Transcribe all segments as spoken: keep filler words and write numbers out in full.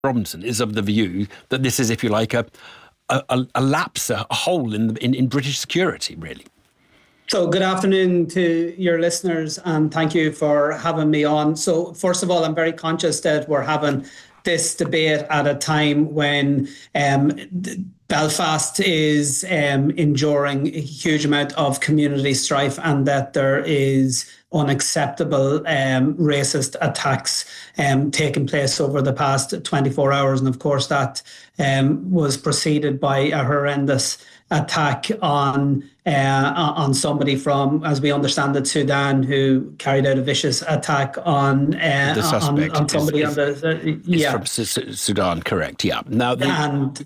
Robinson is of the view that this is, if you like, a a, a lapse, a hole in, the, in in British security, really. So good afternoon to your listeners, and thank you for having me on. So first of all, I'm very conscious that we're having this debate at a time when um, Belfast is um, enduring a huge amount of community strife, and that there is unacceptable um, racist attacks um, taking place over the past twenty-four hours. And of course, that um, was preceded by a horrendous attack on uh, on somebody from, as we understand it, Sudan, who carried out a vicious attack on uh, the suspect on, on somebody is, on the uh, yeah from S- Sudan, correct? Yeah. Now, the, and.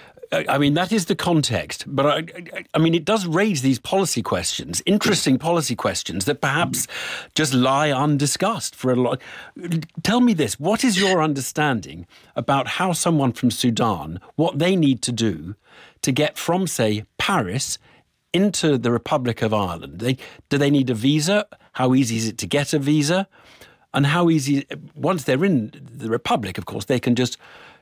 I mean, that is the context, but I, I mean, it does raise these policy questions, interesting policy questions that perhaps just lie undiscussed for a lot. Tell me this, what is your understanding about how someone from Sudan, what they need to do to get from, say, Paris into the Republic of Ireland? They, do they need a visa? How easy is it to get a visa? And how easy, once they're in the Republic, of course, they can just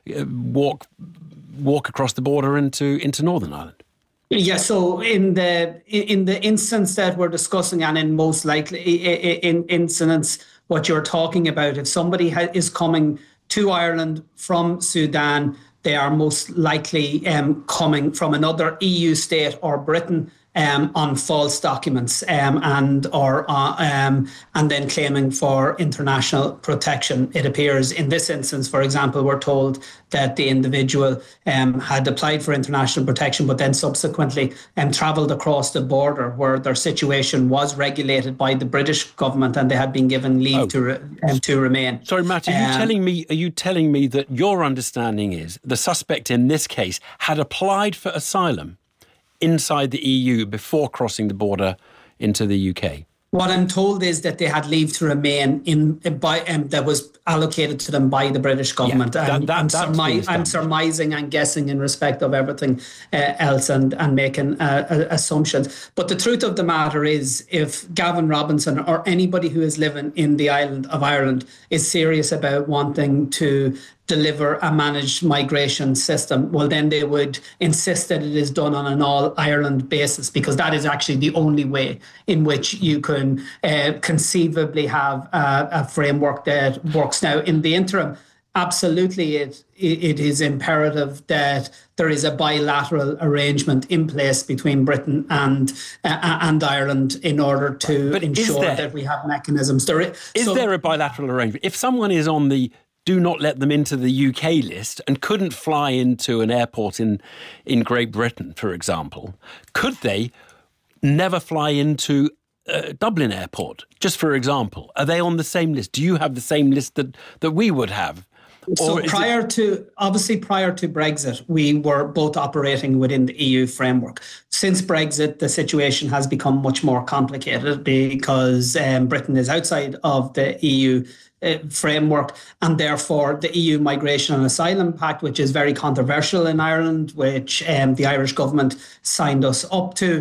walk walk across the border into into Northern Ireland? Yeah, so in the in the instance that we're discussing, and in most likely in incidents what you're talking about, if somebody ha- is coming to Ireland from Sudan, they are most likely um, coming from another E U state or Britain um, on false documents um, and or uh, um, and then claiming for international protection. It appears in this instance, for example, we're told that the individual um, had applied for international protection, but then subsequently um, travelled across the border where their situation was regulated by the British government, and they had been given leave oh. to re- um, to remain. Sorry, Matt, are you um, telling me? Are you telling me that your understanding is the suspect in this case had applied for asylum inside the E U before crossing the border into the U K? What I'm told is that they had leave to remain in by um, that was allocated to them by the British government. Yeah, that, that, I'm, surmi- I'm surmising and guessing in respect of everything uh, else, and and making uh, uh, assumptions. But the truth of the matter is, if Gavin Robinson or anybody who is living in the island of Ireland is serious about wanting to deliver a managed migration system, well, then they would insist that it is done on an all-Ireland basis, because that is actually the only way in which you can uh, conceivably have a, a framework that works. Now, in the interim, absolutely it it is imperative that there is a bilateral arrangement in place between Britain and uh, and Ireland in order to but ensure there, that we have mechanisms. There is, is so, there a bilateral arrangement? If someone is on the do not let them into the U K list and couldn't fly into an airport in, in Great Britain, for example, could they never fly into uh, Dublin Airport, just for example? Are they on the same list? Do you have the same list that, that we would have? So prior it... to, obviously prior to Brexit, we were both operating within the E U framework. Since Brexit, the situation has become much more complicated because um, Britain is outside of the E U uh, framework, and therefore the E U Migration and Asylum Pact, which is very controversial in Ireland, which um, the Irish government signed us up to,